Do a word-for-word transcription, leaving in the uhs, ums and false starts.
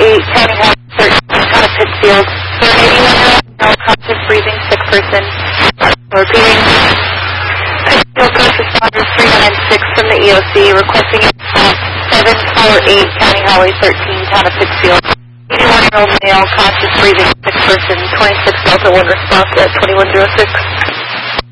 eight, County Highway thirteen, town of Pittsfield. For an eighty-one-year-old male, conscious breathing, sick person. Repeating. Pittsfield First Responders three nine six from the E O C, requesting a seven four eight, County Highway thirteen, town of Pittsfield. eighty-one-year-old male, conscious breathing, sick person, twenty-six Delta one response at twenty-one oh six.